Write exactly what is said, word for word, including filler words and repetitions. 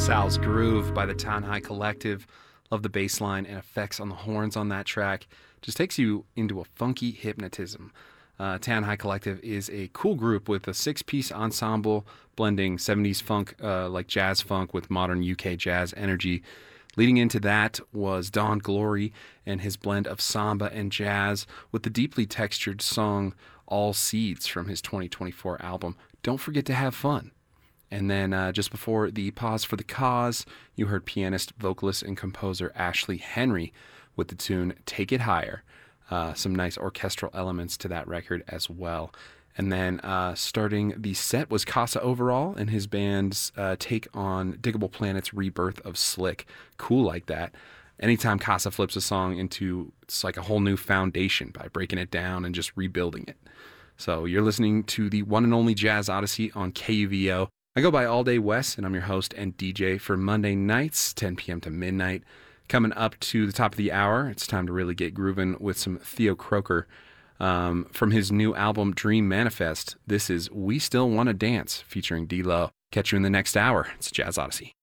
Sal's Groove by the Town High Collective. Love the bass line and effects on the horns on that track. Just takes you into a funky hypnotism. Uh, Town High Collective is a cool group with a six-piece ensemble blending seventies funk, uh, like jazz funk, with modern U K jazz energy. Leading into that was Don Glory and his blend of samba and jazz with the deeply textured song All Seeds from his twenty twenty-four album, Don't Forget to Have Fun. And then uh, just before the pause for the cause, you heard pianist, vocalist, and composer Ashley Henry with the tune Take It Higher. Uh, some nice orchestral elements to that record as well. And then uh, starting the set was Casa Overall and his band's uh, take on Diggable Planet's rebirth of Slick. Cool like that. Anytime Casa flips a song into, it's like a whole new foundation by breaking it down and just rebuilding it. So you're listening to the one and only Jazz Odyssey on K U V O. I go by All Day Wes, and I'm your host and D J for Monday nights, ten p.m. to midnight. Coming up to the top of the hour, it's time to really get grooving with some Theo Croker. Um, from his new album, Dream Manifest, this is We Still Wanna Dance, featuring D-Lo. Catch you in the next hour. It's Jazz Odyssey.